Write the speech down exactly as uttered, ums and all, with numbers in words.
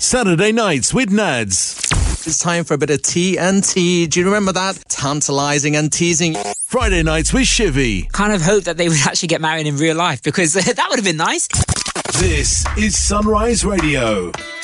Saturday nights with Nads. It's time for a bit of T N T. Do you remember that? Tantalising and teasing. Friday nights with Shivy. Kind of hope that they would actually get married in real life, because that would have been nice. This is Sunrise Radio.